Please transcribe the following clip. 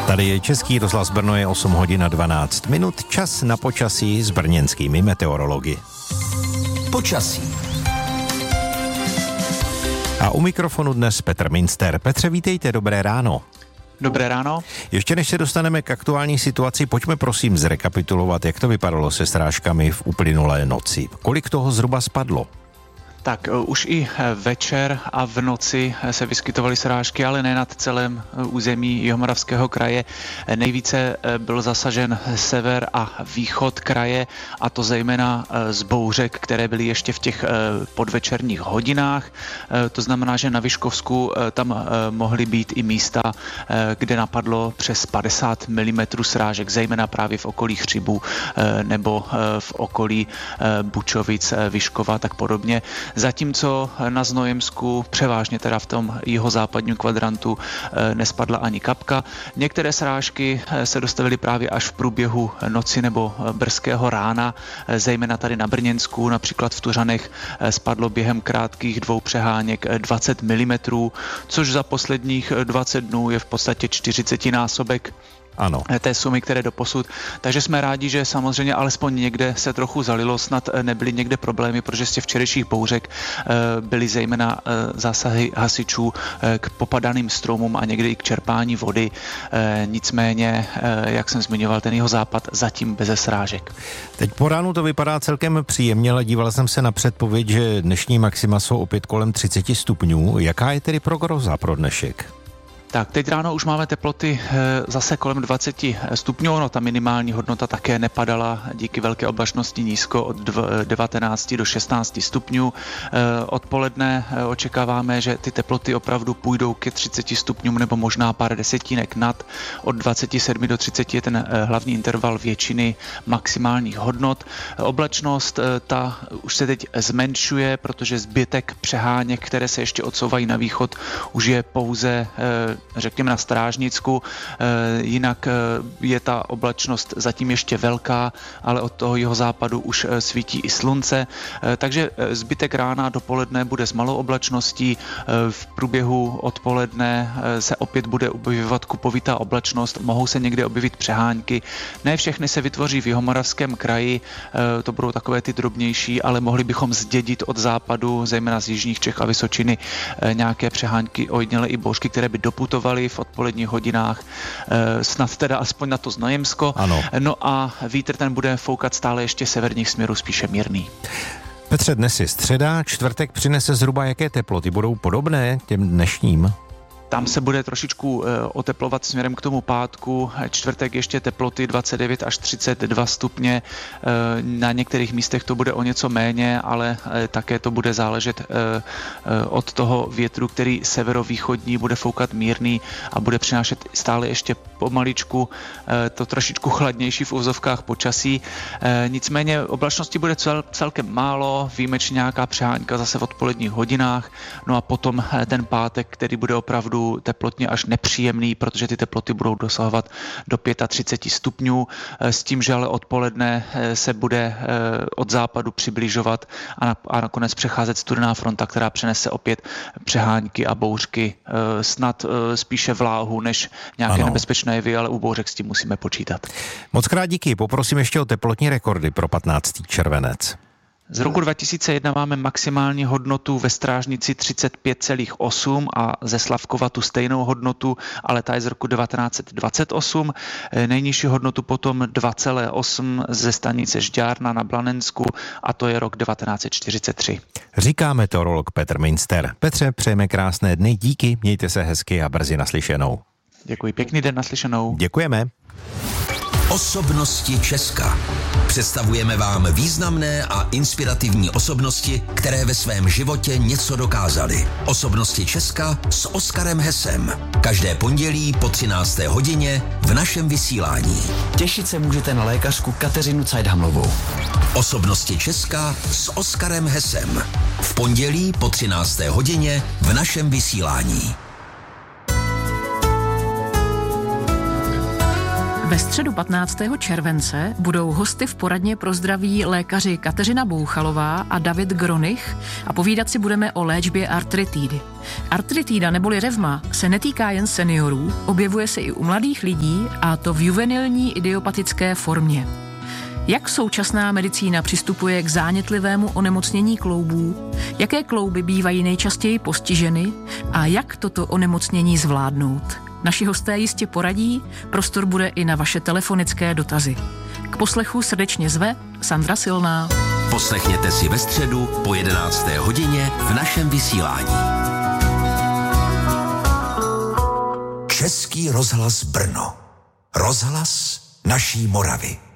Tady je Český rozhlas Brno, je 8 hodin a 12 minut, čas na počasí s brněnskými meteorology. Počasí. A u mikrofonu dnes Petr Minster. Petře, vítejte, dobré ráno. Dobré ráno. Ještě než se dostaneme k aktuální situaci, pojďme prosím zrekapitulovat, jak to vypadalo se srážkami v uplynulé noci. Kolik toho zhruba spadlo? Tak už i večer a v noci se vyskytovaly srážky, ale ne nad celém území Jihomoravského kraje. Nejvíce byl zasažen sever a východ kraje, a to zejména z bouřek, které byly ještě v těch podvečerních hodinách. To znamená, že na Vyškovsku tam mohly být i místa, kde napadlo přes 50 mm srážek, zejména právě v okolí Chřibů nebo v okolí Bučovic, Vyškova, tak podobně. Zatímco na Znojemsku, převážně teda v tom jihozápadním kvadrantu, nespadla ani kapka. Některé srážky se dostavily právě až v průběhu noci nebo brzkého rána, zejména tady na Brněnsku, například v Tuřanech spadlo během krátkých 2 přeháněk 20 mm, což za posledních 20 dnů je v podstatě 40násobek té sumy, které doposud. Takže jsme rádi, že samozřejmě alespoň někde se trochu zalilo, snad nebyly někde problémy, protože z těch včerejších bouřek byly zejména zásahy hasičů k popadaným stromům a někdy i k čerpání vody. Nicméně, jak jsem zmiňoval, ten jihozápad zatím beze srážek. Teď po ránu to vypadá celkem příjemně, ale díval jsem se na předpověď, že dnešní maxima jsou opět kolem 30 stupňů. Jaká je tedy prognóza pro dnešek? Tak, teď ráno už máme teploty zase kolem 20 stupňů, no ta minimální hodnota také nepadala díky velké oblačnosti nízko od 19 do 16 stupňů. Odpoledne očekáváme, že ty teploty opravdu půjdou ke 30 stupňům nebo možná pár desetínek nad. Od 27 do 30 je ten hlavní interval většiny maximálních hodnot. Oblačnost ta už se teď zmenšuje, protože zbytek přeháněk, které se ještě odsouvají na východ, už je pouze řekněme na Strážnicku, jinak je ta oblačnost zatím ještě velká, ale od toho jihozápadu už svítí i slunce, takže zbytek rána dopoledne bude s malou oblačností, v průběhu odpoledne se opět bude objevovat kupovitá oblačnost, mohou se někde objevit přehánky, ne všechny se vytvoří v Jihomoravském kraji, to budou takové ty drobnější, ale mohli bychom zdědit od západu, zejména z jižních Čech a Vysočiny, nějaké přehánky, ojediněle i bouřky, které by doputovaly v odpoledních hodinách, snad teda aspoň na to Znojemsko. Ano. No a vítr ten bude foukat stále ještě severních směrů, spíše mírný. Petře, dnes je středa, čtvrtek přinese zhruba jaké teploty? Budou podobné těm dnešním? Tam se bude trošičku oteplovat směrem k tomu pátku. Čtvrtek ještě teploty 29 až 32 stupně. Na některých místech to bude o něco méně, ale také to bude záležet od toho větru, který severovýchodní bude foukat mírný a bude přinášet stále ještě pomaličku to trošičku chladnější v uvozovkách počasí. Nicméně oblačnosti bude celkem málo, výjimečně nějaká přehánka zase v odpoledních hodinách. No a potom ten pátek, který bude opravdu teplotně až nepříjemný, protože ty teploty budou dosahovat do 35 stupňů, s tím, že ale odpoledne se bude od západu přibližovat a nakonec přecházet studená fronta, která přenese opět přehánky a bouřky, snad spíše vláhu než nějaké nebezpečné jevy, ale u bouřek s tím musíme počítat. Moc krát díky, poprosím ještě o teplotní rekordy pro 15. červenec. Z roku 2001 máme maximální hodnotu ve Strážnici 35,8 a ze Slavkova tu stejnou hodnotu, ale ta je z roku 1928. Nejnižší hodnotu potom 2,8 ze stanice Žďárna na Blanensku a to je rok 1943. Říká meteorolog Petr Minster. Petře, přejeme krásné dny, díky, mějte se hezky a brzy naslyšenou. Děkuji, pěkný den, naslyšenou. Děkujeme. Osobnosti Česka. Představujeme vám významné a inspirativní osobnosti, které ve svém životě něco dokázaly. Osobnosti Česka s Oskarem Hesem. Každé pondělí po 13. hodině v našem vysílání. Těšit se můžete na lékařku Kateřinu Cajdhamlovou. Osobnosti Česka s Oskarem Hesem. V pondělí po 13. hodině v našem vysílání. Ve středu 15. července budou hosty v poradně pro zdraví lékaři Kateřina Bouchalová a David Gronich a povídat si budeme o léčbě artritidy. Artritída neboli revma se netýká jen seniorů, objevuje se i u mladých lidí a to v juvenilní idiopatické formě. Jak současná medicína přistupuje k zánětlivému onemocnění kloubů, jaké klouby bývají nejčastěji postiženy a jak toto onemocnění zvládnout. Naši hosté jistě poradí, prostor bude i na vaše telefonické dotazy. K poslechu srdečně zve Sandra Silná. Poslechněte si ve středu po 11. hodině v našem vysílání. Český rozhlas Brno. Rozhlas naší Moravy.